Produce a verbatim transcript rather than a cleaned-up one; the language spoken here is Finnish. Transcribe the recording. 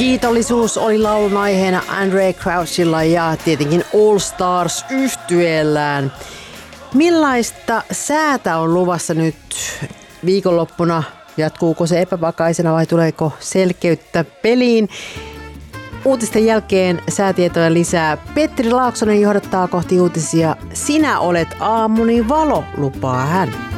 Kiitollisuus oli laulun aiheena Andrae Crouchilla ja tietenkin All Stars -yhtyeellään. Millaista säätä on luvassa nyt viikonloppuna? Jatkuuko se epävakaisena vai tuleeko selkeyttä peliin? Uutisten jälkeen säätietoja lisää. Petri Laaksonen johdattaa kohti uutisia. Sinä olet aamuni valo, lupaa hän.